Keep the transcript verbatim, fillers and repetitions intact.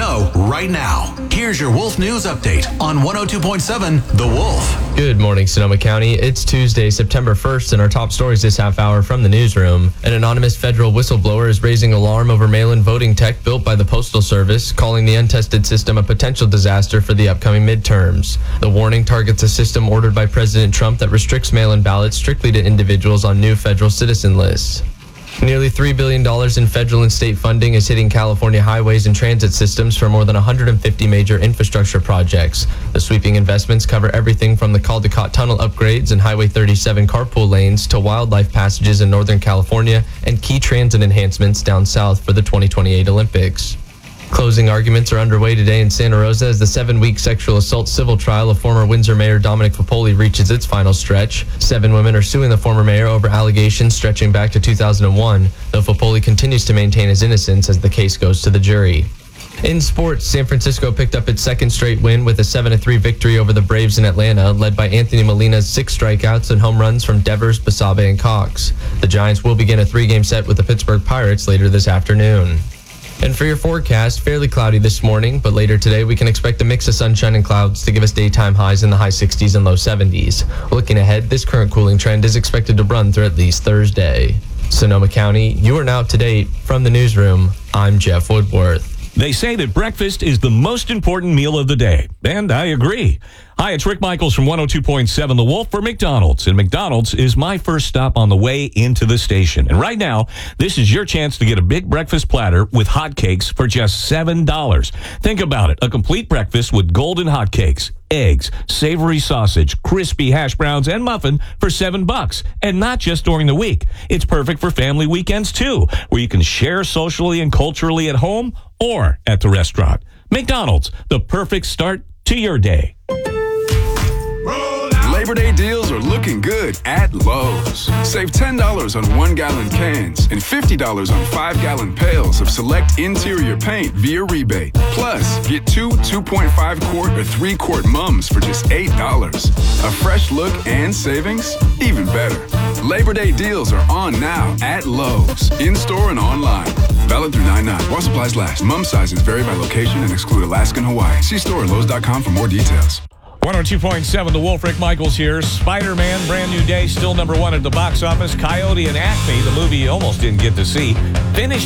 know right now. Here's your Wolf News Update on one oh two point seven The Wolf. Good morning, Sonoma County. It's Tuesday, September first, and our top stories this half hour from the newsroom. An anonymous federal whistleblower is raising alarm over mail-in voting tech built by the Postal Service, calling the untested system a potential disaster for the upcoming midterms. The warning targets a system ordered by President Trump that restricts mail-in ballots strictly to individuals on new federal citizen lists. Nearly three billion dollars in federal and state funding is hitting California highways and transit systems for more than one hundred fifty major infrastructure projects. The sweeping investments cover everything from the Caldecott Tunnel upgrades and Highway thirty-seven carpool lanes to wildlife passages in Northern California and key transit enhancements down south for the twenty twenty-eight Olympics. Closing arguments are underway today in Santa Rosa as the seven-week sexual assault civil trial of former Windsor Mayor Dominic Fapoli reaches its final stretch. Seven women are suing the former mayor over allegations stretching back to two thousand one, though Fapoli continues to maintain his innocence as the case goes to the jury. In sports, San Francisco picked up its second straight win with a seven to three victory over the Braves in Atlanta, led by Anthony Molina's six strikeouts and home runs from Devers, Basabe, and Cox. The Giants will begin a three-game set with the Pittsburgh Pirates later this afternoon. And for your forecast, fairly cloudy this morning, but later today we can expect a mix of sunshine and clouds to give us daytime highs in the high sixties and low seventies. Looking ahead, this current cooling trend is expected to run through at least Thursday. Sonoma County, you are now up to date. From the newsroom, I'm Jeff Woodworth. They say that breakfast is the most important meal of the day, and I agree. Hi, it's Rick Michaels from one oh two point seven The Wolf for McDonald's, and McDonald's is my first stop on the way into the station. And right now, this is your chance to get a big breakfast platter with hotcakes for just seven dollars. Think about it, a complete breakfast with golden hotcakes, eggs, savory sausage, crispy hash browns, and muffin for seven bucks. And not just during the week. It's perfect for family weekends, too, where you can share socially and culturally at home or at the restaurant. McDonald's, the perfect start to your day. Labor Day deals are looking good at Lowe's. Save ten dollars on one-gallon cans and fifty dollars on five-gallon pails of select interior paint via rebate. Plus, get two two point five quart or three quart mums for just eight dollars. A fresh look and savings? Even better. Labor Day deals are on now at Lowe's, in-store and online. Valid through nine nine. While supplies last. Mum sizes vary by location and exclude Alaska and Hawaii. See store at Lowe's dot com for more details. one oh two point seven The Wolf, Rick Michaels here. Spider-Man, brand new day, still number one at the box office. Coyote and Acme, the movie you almost didn't get to see, finished